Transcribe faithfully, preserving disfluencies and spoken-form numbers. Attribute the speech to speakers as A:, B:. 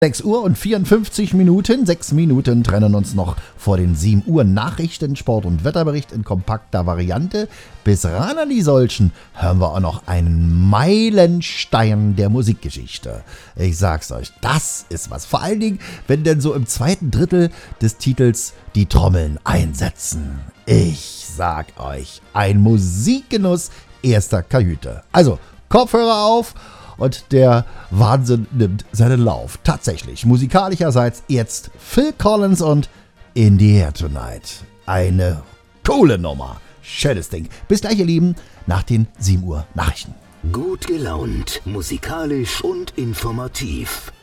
A: sechs Uhr und vierundfünfzig Minuten. Sechs Minuten trennen uns noch vor den sieben Uhr Nachrichten, Sport- und Wetterbericht in kompakter Variante. Bis ran an die solchen hören wir auch noch einen Meilenstein der Musikgeschichte. Ich sag's euch, das ist was. Vor allen Dingen, wenn denn so im zweiten Drittel des Titels die Trommeln einsetzen. Ich sag euch, ein Musikgenuss erster Kajüte. Also, Kopfhörer auf. Und der Wahnsinn nimmt seinen Lauf. Tatsächlich, musikalischerseits jetzt Phil Collins und In the Air Tonight. Eine coole Nummer. Schönes Ding. Bis gleich, ihr Lieben, nach den sieben Uhr Nachrichten.
B: Gut gelaunt, musikalisch und informativ.